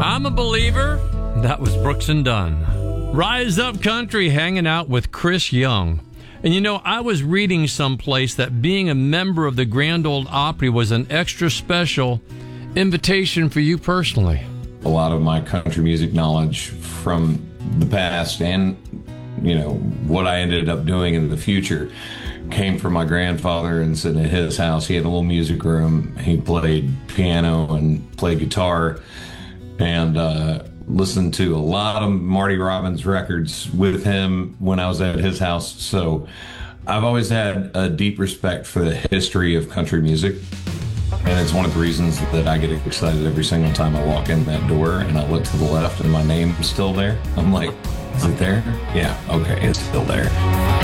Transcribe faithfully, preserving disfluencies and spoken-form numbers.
I'm a believer. That was Brooks and Dunn. Rise Up Country, hanging out with Chris Young. And you know, I was reading someplace that being a member of the Grand Ole Opry was an extra special invitation for you personally. A lot of my country music knowledge from the past and, you know, what I ended up doing in the future came from my grandfather and sitting at his house. He had a little music room. He played piano and played guitar and uh, listened to a lot of Marty Robbins records with him when I was at his house. So I've always had a deep respect for the history of country music. And it's one of the reasons that I get excited every single time I walk in that door and I look to the left and my name's still there. I'm like, is it there? Yeah, okay, it's still there.